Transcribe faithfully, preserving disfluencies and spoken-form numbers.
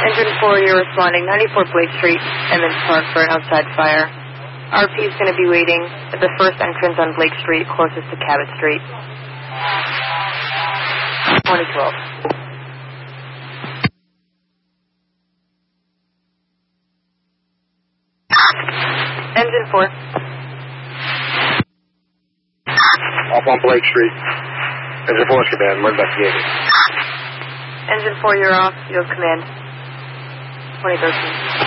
Engine four, you're responding ninety-four Blake Street, Emmons Park for an outside fire. R P is going to be waiting at the first entrance on Blake Street, closest to Cabot Street. twenty twelve. Engine four. Off on Blake Street. Engine four is command. We're investigating. Engine four, you're off. You have command. twenty thirteen.